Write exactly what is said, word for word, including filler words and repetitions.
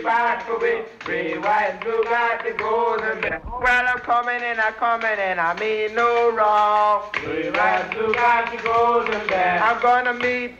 rock away. Red, white, and blue got the golden bell. Well, I'm coming and I'm coming and I mean no wrong. Red, white, and blue got the golden bell. I'm gonna meet